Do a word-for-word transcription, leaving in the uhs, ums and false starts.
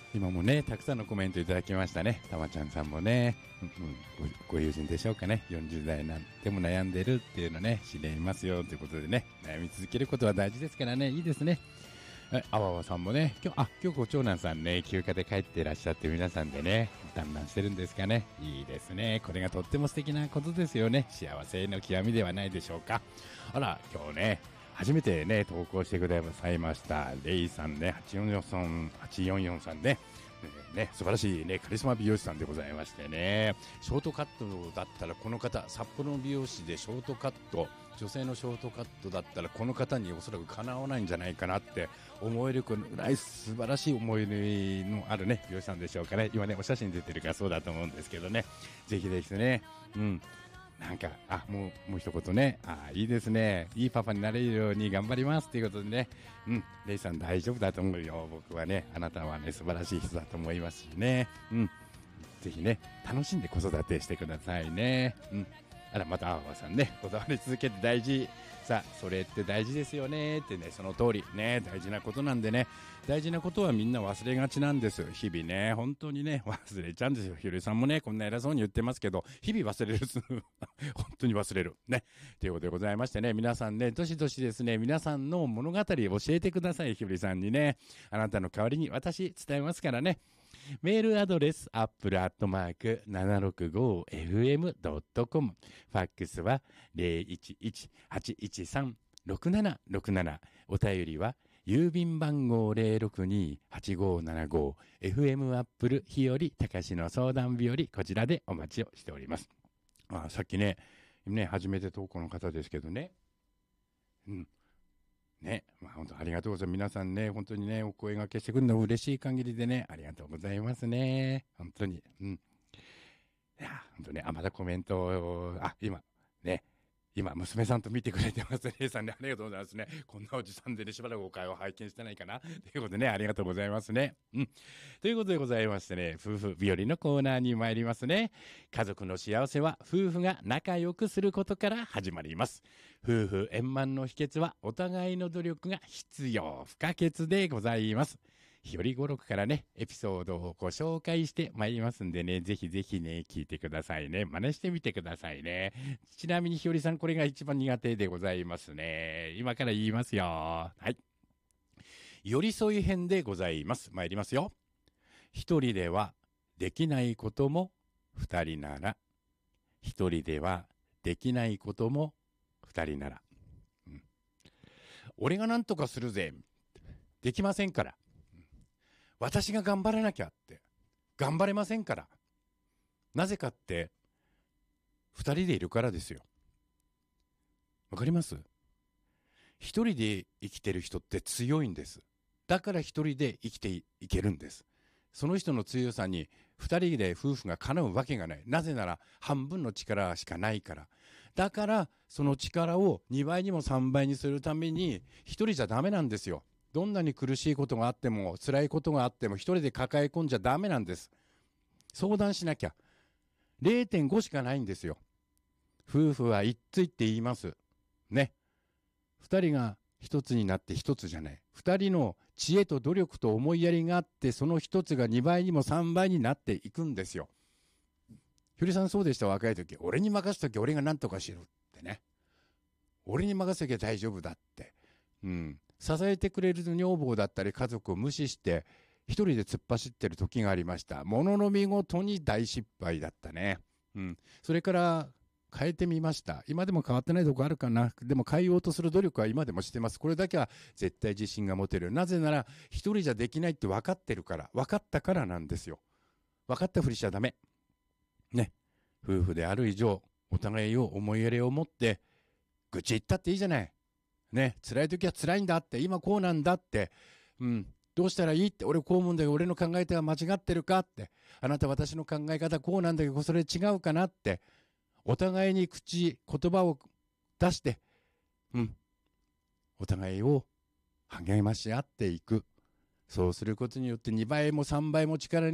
今もね、たくさんのコメントいただきましたね。たまちゃんさんもね、うんうん、ご, ご友人でしょうかね。よんじゅう代なんでも悩んでるっていうのね、知りますよということでね、悩み続けることは大事ですからね、いいですね。あわわさんもね、今日、あ、今日ご長男さんね、休暇で帰っていらっしゃって皆さんでね、団らんしてるんですかね。いいですね。これがとっても素敵なことですよね。幸せの極みではないでしょうか。あら、今日ね、初めてね、投稿してくださいました。レイさんね、はちよんよんさん、はちよんよんさんね、ね、素晴らしいね、カリスマ美容師さんでございましてね、ショートカットだったらこの方、札幌の美容師でショートカット、女性のショートカットだったらこの方におそらくかなわないんじゃないかなって思えるくらい素晴らしい思い出のあるね、美容師さんでしょうかね。今ね、お写真出てるからそうだと思うんですけどね、ぜひですね、うん。なんか、あ、もう、もう一言ね。あ、いいですね。いいパパになれるように頑張りますということでね。うん。レイさん大丈夫だと思うよ。僕はね、あなたはね、素晴らしい人だと思いますしね。うん。ぜひね、楽しんで子育てしてくださいね。うん。あら、また、あわさんね、こだわり続けて大事。さあ、それって大事ですよねってね、その通りね、大事なことなんでね、大事なことはみんな忘れがちなんです。日々ね、本当にね、忘れちゃうんですよ。ひろりさんもね、こんな偉そうに言ってますけど、日々忘れる。本当に忘れる。ね。ということでございましてね、皆さんね、どしどしですね、皆さんの物語を教えてください、ひろりさんにね。あなたの代わりに私伝えますからね。メールアドレス、アップルアットマーク ななろくごエフエムドットコム。ファックスは ゼロいちいちはちいちさんろくななろくなな。お便りは、郵便番号 ゼロろくにはちごななご。エフエム アップル日和たかしの相談日和、こちらでお待ちをしております。あ、さっきね、ね、初めて投稿の方ですけどね。うん。ね、まあ本当ありがとうございます。皆さんね、本当にね、お声掛けしてくるの嬉しい限りでね、ありがとうございますね。本当に。うん。いや、本当ね、あ、まだコメントを、あ、今、ね、今、娘さんと見てくれてます。レイさんね、ありがとうございますね。こんなおじさんでね、しばらくお会話を拝見してないかな。ということでね、ありがとうございますね。うん。ということでございましてね、夫婦日和のコーナーに参りますね。家族の幸せは夫婦が仲良くすることから始まります。夫婦円満の秘訣はお互いの努力が必要不可欠でございます。日和語録からね、エピソードをご紹介してまいりますんでね、ぜひぜひね、聞いてくださいね。真似してみてくださいね。ちなみに日和さん、これが一番苦手でございますね。今から言いますよ。はい。寄り添い編でございます。参りますよ。一人ではできないことも二人なら、一人ではできないことも二人なら、うん、俺が何とかするぜ。できませんから。私が頑張らなきゃって。頑張れませんから。なぜかって、二人でいるからですよ。わかります？一人で生きてる人って強いんです。だから一人で生きていけるんです。その人の強さに二人で夫婦が叶うわけがない。なぜなら半分の力しかないから。だからその力をにばいにもさんばいにするために一人じゃダメなんですよ。どんなに苦しいことがあっても辛いことがあっても一人で抱え込んじゃダメなんです。相談しなきゃ。れいてんご しかないんですよ。夫婦は一対って言います。ね。二人が一つになって一つじゃない。二人の知恵と努力と思いやりがあって、その一つがにばいにもさんばいになっていくんですよ。ひゅりさんそうでした、若い時。俺に任せとき俺が何とかしろってね。俺に任せときゃ大丈夫だって。うん。支えてくれる女房だったり家族を無視して、一人で突っ走ってる時がありました。ものの見事に大失敗だったね。うん。それから、変えてみました。今でも変わってないとこあるかな。でも変えようとする努力は今でもしてます。これだけは絶対自信が持てる。なぜなら、一人じゃできないって分かってるから。分かったからなんですよ。分かったふりしちゃダメ。ね。夫婦である以上、お互いを思いやりを持って、愚痴言ったっていいじゃない。ね。辛い時は辛いんだって。今こうなんだって。うん。どうしたらいいって。俺こう思うんだけど、俺の考え方は間違ってるかって。あなた私の考え方こうなんだけど、それ違うかなって。お互いに口、言葉を出して、うん。お互いを励まし合っていく。そうすることによってにばいもさんばいも力に